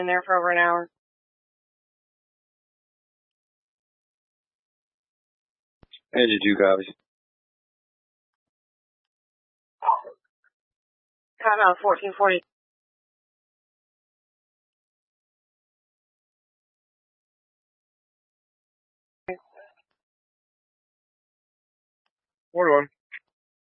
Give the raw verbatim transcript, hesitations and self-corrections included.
in there for over an hour. Engine two copies. Timeout fourteen forty. forty-one.